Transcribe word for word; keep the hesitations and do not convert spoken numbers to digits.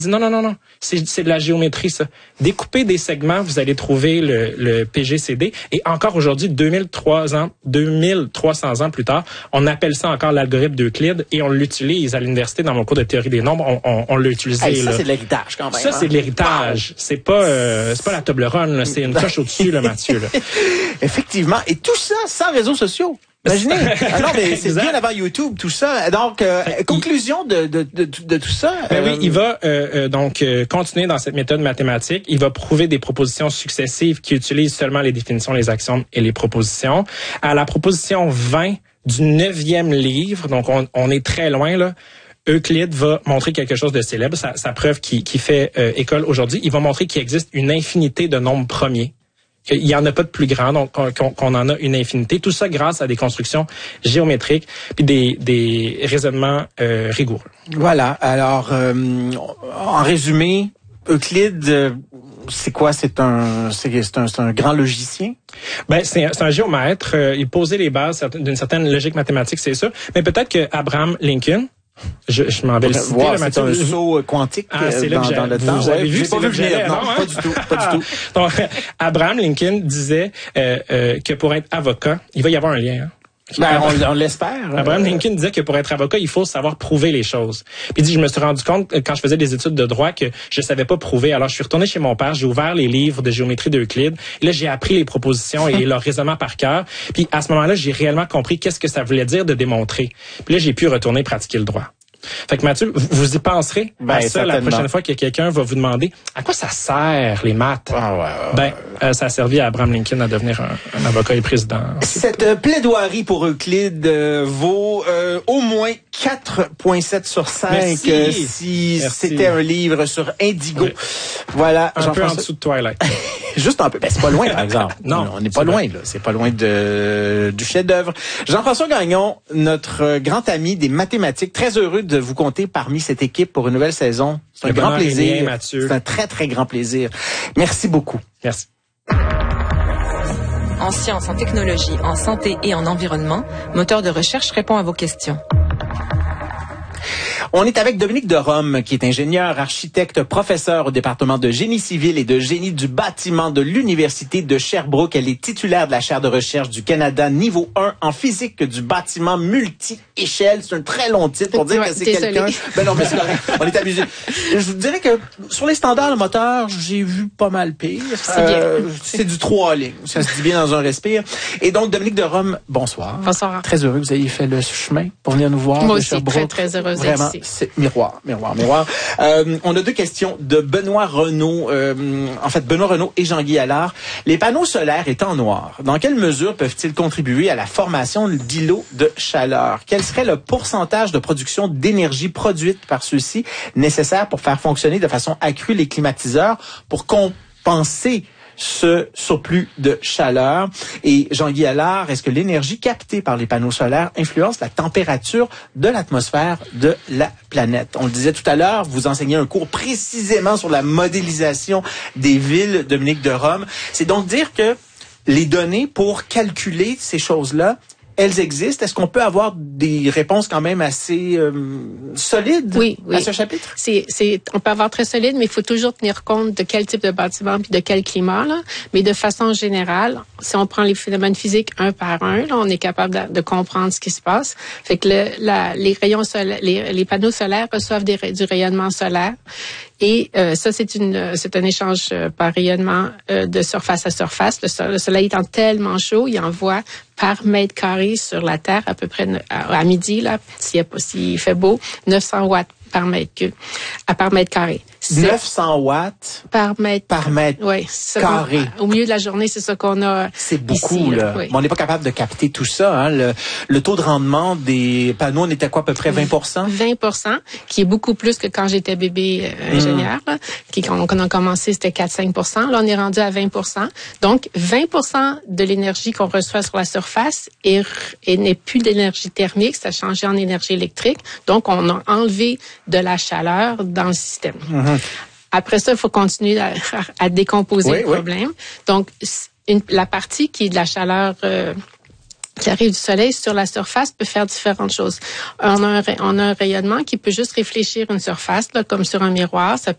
dit non, non, non, non, c'est, c'est de la géométrie, ça. Découpez des segments, vous allez trouver le, le P G C D. Et encore aujourd'hui, deux mille trois cents ans plus tard, on appelle ça encore l'algorithme d'Euclide et on l'utilise à l'université dans mon cours de théorie des nombres. On, on, on l'a utilisé. Hey, ça, là. c'est de l'héritage quand même. Ça, hein? c'est de l'héritage. Wow. C'est pas euh, c'est pas la Toblerone, là. C'est une coche au-dessus, là, Mathieu. Là. Effectivement. Et tout ça sans réseaux sociaux. Imaginez. Alors, mais c'est bien avant YouTube, tout ça. Donc, euh, conclusion de, de, de, de tout ça. Ben euh... oui, il va euh, euh, donc euh, continuer dans cette méthode mathématique. Il va prouver des propositions successives qui utilisent seulement les définitions, les axiomes et les propositions. À la proposition vingt du neuvième livre, donc on, on est très loin là. Euclide va montrer quelque chose de célèbre, sa, sa preuve qui, qui fait euh, école aujourd'hui. Il va montrer qu'il existe une infinité de nombres premiers. Il n'y en a pas de plus grand, donc qu'on, qu'on en a une infinité. Tout ça grâce à des constructions géométriques puis des, des raisonnements euh, rigoureux. Voilà. Alors, euh, en résumé, Euclide, euh, c'est quoi? C'est un, c'est, c'est un, c'est un grand logicien? Ben, c'est, c'est un géomètre. Euh, il posait les bases d'une certaine logique mathématique, c'est ça. Mais peut-être que Abraham Lincoln, Je, je m'en vais le citer. Wow, là, c'est un saut quantique ah, c'est dans, dans le temps. Vous avez ouais, vu, j'ai c'est pas vu que venir. Non, non, pas du tout, pas du tout. Donc, Abraham Lincoln disait euh, euh, que pour être avocat, il va y avoir un lien. Hein. Ben, on, on l'espère. Abraham Lincoln disait que pour être avocat, il faut savoir prouver les choses. Puis il dit, je me suis rendu compte quand je faisais des études de droit que je savais pas prouver. Alors je suis retourné chez mon père, j'ai ouvert les livres de géométrie d'Euclide. Et là, j'ai appris les propositions et leur raisonnement par cœur. Puis à ce moment-là, j'ai réellement compris qu'est-ce que ça voulait dire de démontrer. Puis là, j'ai pu retourner pratiquer le droit. Fait que Mathieu, vous y penserez ben, à ça certainement. La prochaine fois que quelqu'un va vous demander à quoi ça sert les maths. Ah ouais, ouais, ben, ouais. Euh, ça a servi à Abraham Lincoln à devenir un, un avocat et président. Cette euh, plaidoirie pour Euclide euh, vaut euh, au moins quatre virgule sept sur cinq Merci. Euh, si Merci. C'était un livre sur Indigo. Oui. Voilà. Un peu en dessous de Twilight. Juste un peu. Ben, c'est pas loin, par exemple. Non. On n'est pas loin, là. C'est pas loin de, du chef-d'œuvre. Jean-François Gagnon, notre grand ami des mathématiques, très heureux de vous compter parmi cette équipe pour une nouvelle saison. C'est un grand plaisir. Rien, Mathieu. C'est un très, très grand plaisir. Merci beaucoup. Merci. En sciences, en technologie, en santé et en environnement, Moteur de recherche répond à vos questions. On est avec Dominique de Rome, qui est ingénieur, architecte, professeur au département de génie civil et de génie du bâtiment de l'Université de Sherbrooke. Elle est titulaire de la chaire de recherche du Canada niveau un en physique du bâtiment multi-échelle. C'est un très long titre pour dire ouais, que c'est désolé. quelqu'un. Ben non, mais c'est correct. On est amusé. Je vous dirais que sur les standards de moteur, j'ai vu pas mal pire. C'est euh, bien. C'est du trois lignes. Ça se dit bien dans un respire. Et donc, Dominique de Rome, bonsoir. Bonsoir. Très heureux que vous ayez fait le chemin pour venir nous voir. Moi de aussi, Sherbrooke. très, très heureuse d'être Vraiment. ici. C'est miroir, miroir, miroir. Euh, on a deux questions de Benoît Renaud. Euh, en fait, Benoît Renaud et Jean-Guy Allard. Les panneaux solaires étant noirs, dans quelle mesure peuvent-ils contribuer à la formation d'îlots de chaleur? Quel serait le pourcentage de production d'énergie produite par ceux-ci nécessaire pour faire fonctionner de façon accrue les climatiseurs pour compenser ce surplus de chaleur? Et Jean-Guy Allard, est-ce que l'énergie captée par les panneaux solaires influence la température de l'atmosphère de la planète? On le disait tout à l'heure, vous enseignez un cours précisément sur la modélisation des villes, Dominique de Rome. C'est donc dire que les données pour calculer ces choses-là, elles existent. Est-ce qu'on peut avoir des réponses quand même assez euh, solides oui, oui. à ce chapitre? C'est, c'est, on peut avoir très solide, mais il faut toujours tenir compte de quel type de bâtiment puis de quel climat. Là. Mais de façon générale, si on prend les phénomènes physiques un par un, là, on est capable de, de comprendre ce qui se passe. Fait que le, la, les rayons solaires, les, les panneaux solaires reçoivent des, du rayonnement solaire. Et euh, ça, c'est une, c'est un échange euh, par rayonnement euh, de surface à surface. Le, so- le soleil étant tellement chaud, il envoie par mètre carré sur la Terre à peu près à, à midi, là, s'il, s'il fait beau, neuf cents watts par mètre cube, à par mètre carré. C'est neuf cents watts par mètre, par mètre oui, carré. Au milieu de la journée, c'est ça qu'on a. C'est beaucoup, ici, là. là. Oui. Mais on n'est pas capable de capter tout ça. Hein. Le, le taux de rendement des panneaux, on était à quoi, à peu près vingt pour cent? vingt pour cent, qui est beaucoup plus que quand j'étais bébé euh, ingénieur. Mmh. Là, qui, quand on a commencé, c'était quatre à cinq pour cent. Là, on est rendu à vingt pour cent. Donc, vingt pour cent de l'énergie qu'on reçoit sur la surface est, et n'est plus d'énergie thermique, ça a changé en énergie électrique. Donc, on a enlevé de la chaleur dans le système. Mmh. Après ça, il faut continuer à, à décomposer oui, le problème. Oui. Donc, une, la partie qui est de la chaleur euh, qui arrive du soleil sur la surface peut faire différentes choses. On a un, on a un rayonnement qui peut juste réfléchir une surface, là, comme sur un miroir. Ça